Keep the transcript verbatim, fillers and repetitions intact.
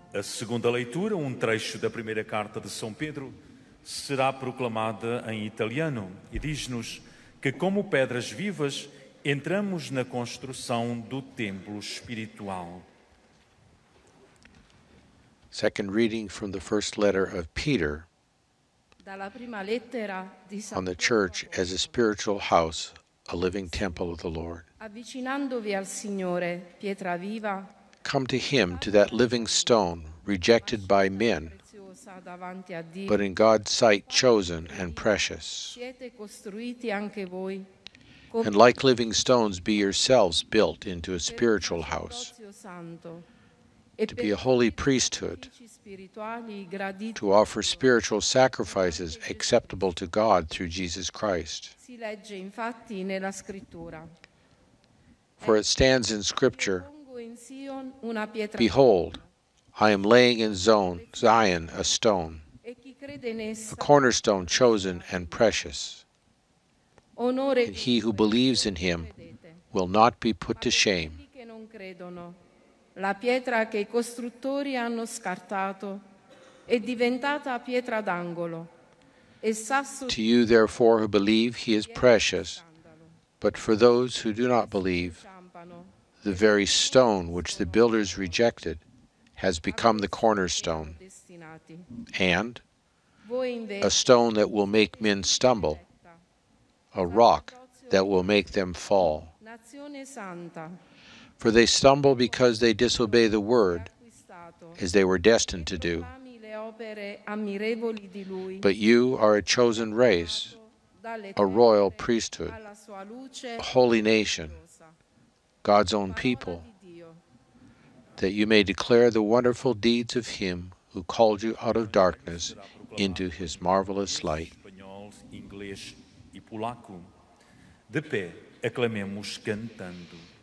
A segunda leitura, um trecho da primeira carta de São Pedro, será proclamada em italiano e diz-nos que, como pedras vivas, entramos na construção do templo espiritual. Second reading from the first letter of Peter Dalla prima lettera di San on the church as a spiritual house, a living temple of the Lord. Avvicinandovi al Signore, pietra viva, Come to him, to that living stone, rejected by men, preziosa davanti a Dio, but in God's sight chosen and precious. siete costruiti anche voi come And like living stones, be yourselves built into a spiritual house, sacerdozio santo e to be a holy priesthood, sacrifici spirituali graditi. to offer spiritual sacrifices acceptable to God through Jesus Christ. Si legge infatti nella scrittura: For it stands in Scripture, Pongo in Sion una pietra Behold, I am laying in Zon- Zion a stone, e chi crede in a essa cornerstone chosen and precious, onore and he who believes in him credete. will not be put Ma to per shame. quelli che non credono, la pietra che i costruttori hanno scartato è diventata pietra d'angolo e sasso To you, therefore, who believe, he is precious, but for those who do not believe, ciampano. the very stone which the builders rejected has become the cornerstone, Destinati. and Voi a invece stone that will make men stumble, a rock that will make them fall. nazione santa, For they stumble because they disobey the word, acquistato, as they were destined to do. proclami le opere ammirevoli di lui, But you are a chosen race, dalle a royal tenebre priesthood, alla sua luce a holy nation, gloriosa. God's own Parola people, di Dio. that you may declare the wonderful deeds of him who called you out of darkness into his marvelous light. Espanhol, inglês e polaco. De pé, aclamemos cantando.